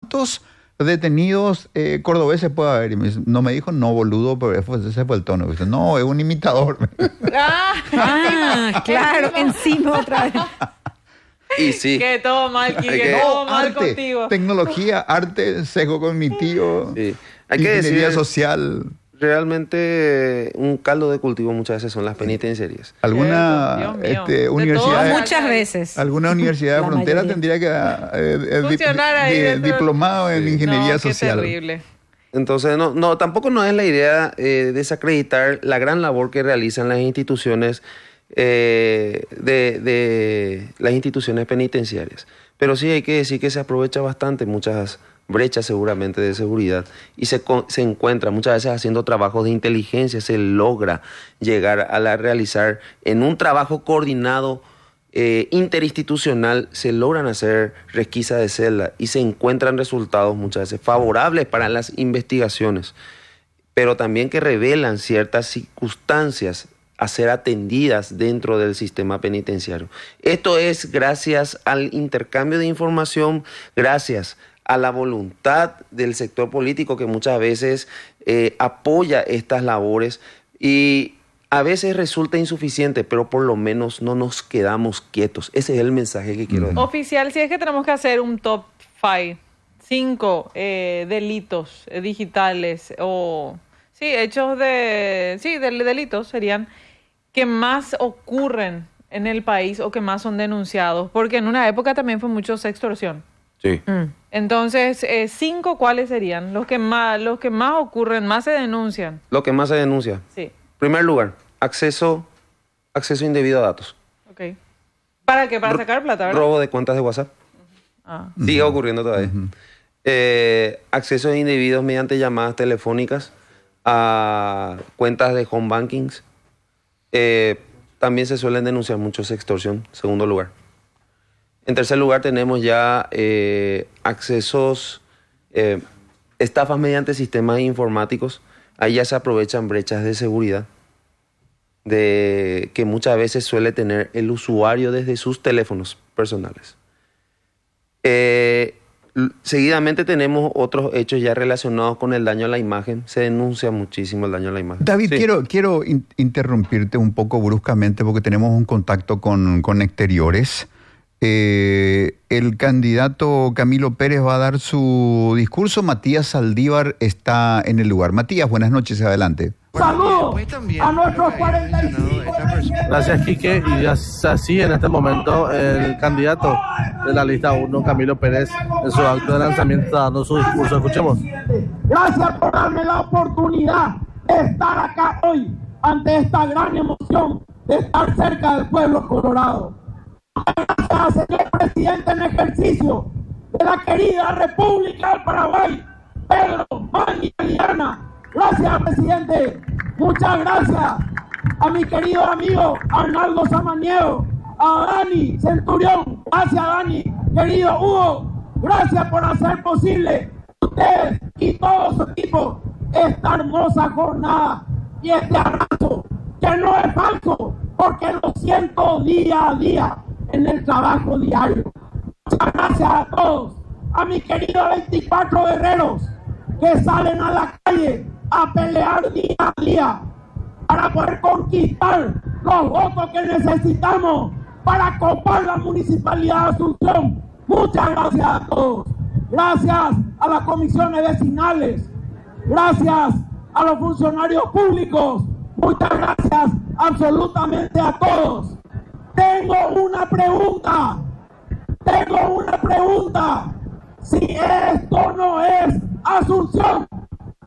¿cuántos detenidos cordobeses puede haber? Y me dice, no me dijo, no, boludo, pero ese fue el tono. Me dice, no, es un imitador. Claro, encima otra vez. Y sí. Que todo mal, Quique, todo mal arte, contigo. Tecnología, arte, sesgo cognitivo, Sí. Hay que ingeniería decir, social. realmente un caldo de cultivo muchas veces son las penitenciarias. ¿Alguna Dios mío. universidad? Muchas veces. ¿Alguna universidad de La frontera mayoría. tendría que Funcionar ahí dentro. diplomado en ingeniería No, social? Qué terrible. Entonces, tampoco no es la idea desacreditar la gran labor que realizan las instituciones de las instituciones penitenciarias. Pero sí hay que decir que se aprovecha bastante muchas brechas seguramente de seguridad y se encuentra muchas veces haciendo trabajos de inteligencia, se logra llegar a realizar en un trabajo coordinado interinstitucional, se logran hacer resquisa de celda y se encuentran resultados muchas veces favorables para las investigaciones, pero también que revelan ciertas circunstancias a ser atendidas dentro del sistema penitenciario. Esto es gracias al intercambio de información, gracias a la voluntad del sector político que muchas veces apoya estas labores y a veces resulta insuficiente, pero por lo menos no nos quedamos quietos. Ese es el mensaje que quiero dar. Oficial, si es que tenemos que hacer un top 5 delitos digitales o hechos de delitos serían que más ocurren en el país o que más son denunciados, porque en una época también fue mucho extorsión. Sí. Entonces, 5, ¿cuáles serían? Los que más ocurren, más se denuncian. Lo que más se denuncia. Sí. Primer lugar, acceso indebido a datos. Ok. ¿Para qué? Para sacar plata, ¿verdad? Robo de cuentas de WhatsApp. Sigue ocurriendo todavía. Accesos indebidos mediante llamadas telefónicas a cuentas de home bankings. También se suelen denunciar muchos extorsión, segundo lugar. En tercer lugar tenemos ya accesos, estafas mediante sistemas informáticos. Ahí ya se aprovechan brechas de seguridad que muchas veces suele tener el usuario desde sus teléfonos personales. Seguidamente tenemos otros hechos ya relacionados con el daño a la imagen. Se denuncia muchísimo el daño a la imagen. David, Sí. quiero interrumpirte un poco bruscamente porque tenemos un contacto con exteriores. El candidato Camilo Pérez va a dar su discurso. Matías Saldívar está en el lugar. Matías, buenas noches, adelante. Saludos a nuestros 45. Gracias, Quique. Y así en este momento el candidato de la lista 1, Camilo Pérez, en su acto de lanzamiento está dando su discurso. Escuchemos. Gracias por darme la oportunidad de estar acá hoy ante esta gran emoción de estar cerca del pueblo colorado. Gracias, señor presidente en ejercicio de la querida República del Paraguay, Pedro Magui Guillerna. Gracias, presidente. Muchas gracias a mi querido amigo Arnaldo Samaniego, a Dani Centurión. Gracias, Dani. Querido Hugo, gracias por hacer posible ustedes y todo su equipo esta hermosa jornada y este abrazo que no es falso porque lo siento día a día en el trabajo diario. Muchas gracias a todos, a mis queridos 24 guerreros que salen a la calle a pelear día a día para poder conquistar los votos que necesitamos para copar la Municipalidad de Asunción. Muchas gracias a todos. Gracias a las comisiones vecinales. Gracias a los funcionarios públicos. Muchas gracias absolutamente a todos. Tengo una pregunta. Si esto no es Asunción,